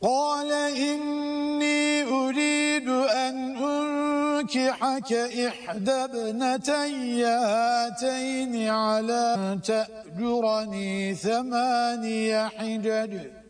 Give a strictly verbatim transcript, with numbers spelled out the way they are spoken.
قال إني أريد أن أنكحك إحدى ابنتي هاتين على أن تأجرني ثماني حجج